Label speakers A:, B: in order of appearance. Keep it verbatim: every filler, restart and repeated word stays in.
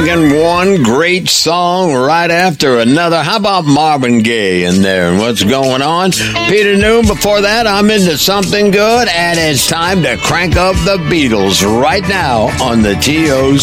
A: cranking one great song right after another. How about Marvin Gaye in there and what's going on? Peter Noon, before that, I'm into something good, and it's time to crank up the Beatles right now on the T O